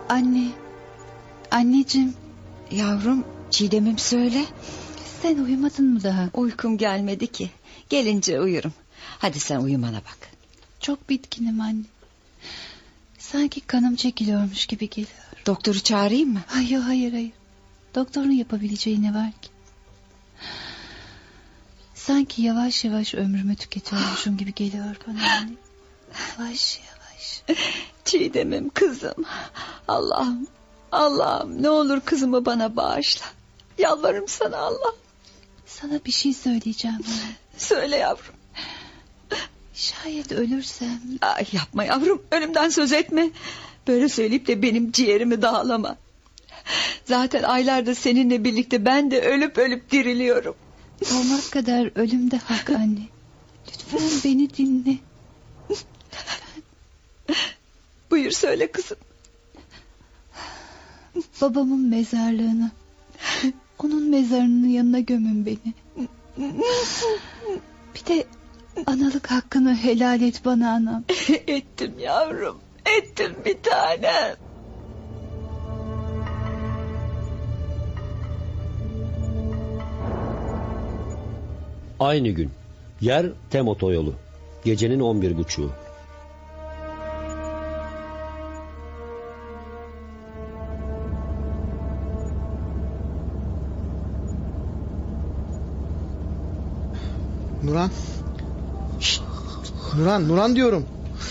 Anne. Anneciğim. Yavrum, Çiğdem'im söyle. Sen uyumadın mı daha? Uykum gelmedi ki. Gelince uyurum. Hadi sen uyumana bak. Çok bitkinim anne. Sanki kanım çekiliyormuş gibi geliyor. Doktoru çağırayım mı? Hayır. Doktorun yapabileceği ne var ki? Sanki yavaş yavaş ömrümü tüketiyormuşum gibi geliyor bana anne. Yavaş yavaş. Çiğdem'im, kızım. Allah'ım ne olur kızımı bana bağışla. Yalvarırım sana Allah. Sana bir şey söyleyeceğim anne. Söyle yavrum. Şayet ölürsem... Ay yapma yavrum, ölümden söz etme. Böyle söyleyip de benim ciğerimi dağlama. Zaten aylardır seninle birlikte ben de ölüp diriliyorum. Olmak kadar ölüm de hak anne. Lütfen beni dinle. Buyur söyle kızım. Babamın mezarlığına, onun mezarının yanına gömün beni. Bir de analık hakkını helal et bana anam. Ettim yavrum, ettim bir tanem. Aynı gün. Yer Tem Otoyolu. Gecenin 11.30'u. Nuran. Şşt. Nuran diyorum.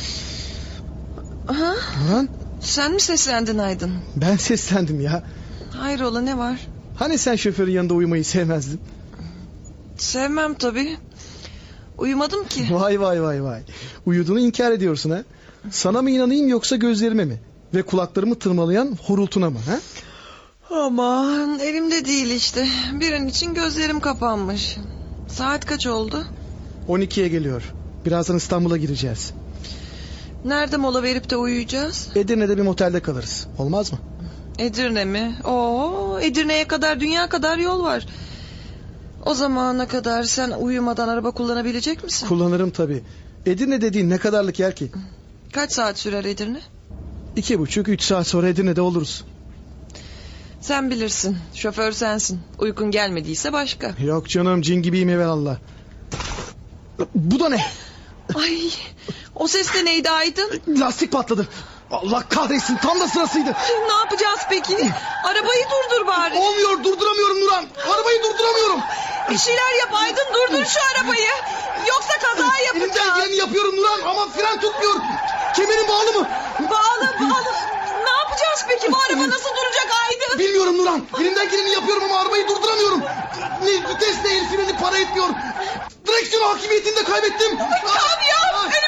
Aha, Nuran, sen mi seslendin Aydın? ben seslendim ya. Hayrola, ne var? Hani sen şoförün yanında uyumayı sevmezdin? Sevmem tabii. Uyumadım ki. Vay. Uyuduğunu inkar ediyorsun ha. Sana mı inanayım yoksa gözlerime mi? Ve kulaklarımı tırmalayan horultuna mı ha? Aman, elimde değil işte. Bir an için gözlerim kapanmış. Saat kaç oldu? 12'ye geliyor. Birazdan İstanbul'a gireceğiz. Nerede mola verip de uyuyacağız? Edirne'de bir motelde kalırız. Olmaz mı? Edirne mi? Oo, Edirne'ye kadar dünya kadar yol var. O zamana kadar sen uyumadan araba kullanabilecek misin? Kullanırım tabii. Edirne dediğin ne kadarlık yer ki? Kaç saat sürer Edirne? 2,5-3 saat sonra Edirne'de oluruz. Sen bilirsin. Şoför sensin. Uykun gelmediyse başka. Yok canım, cin gibiyim evelallah. Bu da ne? Ay, o ses de neydi Aydın? Lastik patladı. Allah kahretsin, tam da sırasıydı. Ne yapacağız peki? Arabayı durdur bari. Olmuyor, durduramıyorum Nuran. Arabayı durduramıyorum. Bir şeyler yap Aydın, durdur şu arabayı. Yoksa kaza Elimden yapacağız. geleni yapıyorum Nuran ama fren tutmuyor. Kemerin bağlı mı? Bağlı. Ne yapacağız peki? Bu araba nasıl duracak Aydın? Bilmiyorum Nuran. Elimden geleni yapıyorum ama arabayı durduramıyorum. Ne vites ne el freni para etmiyor. Direksiyon hakimiyetini de kaybettim. Kamyon!